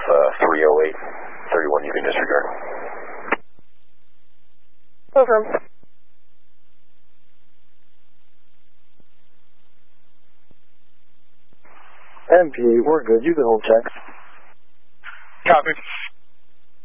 308, 31 you can disregard. Over. MP8, we're good. You can hold checks. Copy.